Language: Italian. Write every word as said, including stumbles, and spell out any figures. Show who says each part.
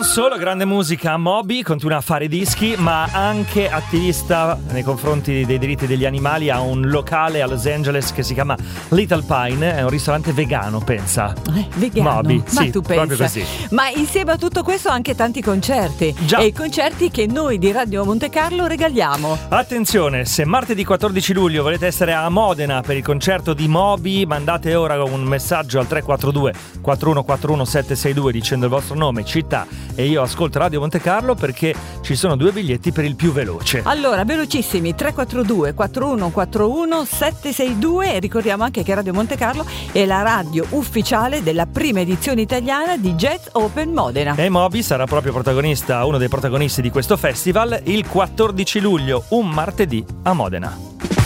Speaker 1: Non solo grande musica, Moby continua a fare dischi, ma anche attivista nei confronti dei diritti degli animali. Ha un locale a Los Angeles che si chiama Little Pine, è un ristorante vegano, pensa.
Speaker 2: Eh, vegano?
Speaker 1: Moby,
Speaker 2: ma
Speaker 1: sì,
Speaker 2: tu pensa.
Speaker 1: proprio così.
Speaker 2: Ma insieme a tutto questo anche tanti concerti.
Speaker 1: Già.
Speaker 2: E i concerti che noi di Radio Monte Carlo regaliamo.
Speaker 1: Attenzione, se martedì quattordici luglio volete essere a Modena per il concerto di Moby, mandate ora un messaggio al tre quattro due quattro uno quattro uno sette sei due dicendo il vostro nome, città e io ascolto Radio Monte Carlo, perché ci sono due biglietti per il più veloce.
Speaker 2: Allora, velocissimi, tre quattro due quattro uno quattro uno sette sei due, e ricordiamo anche che Radio Monte Carlo è la radio ufficiale della prima edizione italiana di Jazz Open Modena.
Speaker 1: E Moby sarà proprio protagonista, uno dei protagonisti di questo festival, il quattordici luglio, un martedì a Modena.